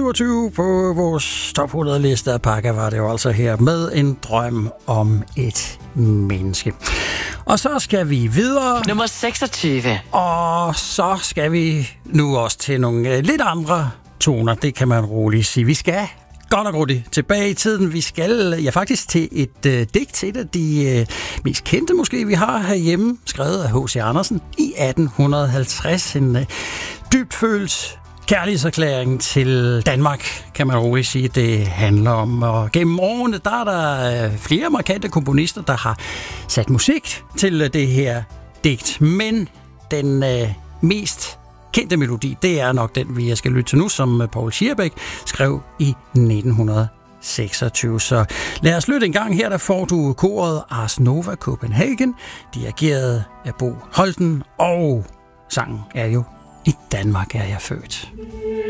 27 på vores top 100 liste af pakker var det jo altså her med en drøm om et menneske. Og så skal vi videre. Nummer 26. Og så skal vi nu også til nogle lidt andre toner, det kan man roligt sige. Vi skal godt nok roligt tilbage i tiden. Vi skal faktisk til et digt, et af de mest kendte måske, vi har herhjemme, skrevet af H.C. Andersen i 1850. En dybt følt kærlighedserklæring til Danmark, kan man roligt sige, det handler om. Og gennem årene, der er der flere markante komponister, der har sat musik til det her digt. Men den mest kendte melodi, det er nok den, vi skal lytte til nu, som Paul Schierbeck skrev i 1926. Så lad os lytte en gang. Her der får du koret Ars Nova Copenhagen, dirigeret af Bo Holten, og sangen er jo I Danmark er jeg født.